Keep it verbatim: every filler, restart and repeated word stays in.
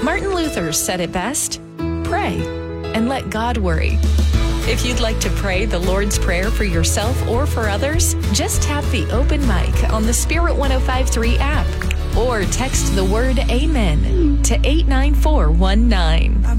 Martin Luther said it best: pray and let God worry. If you'd like to pray the Lord's Prayer for yourself or for others, just tap the open mic on the Spirit one oh five point three app or text the word Amen to eight nine four one nine.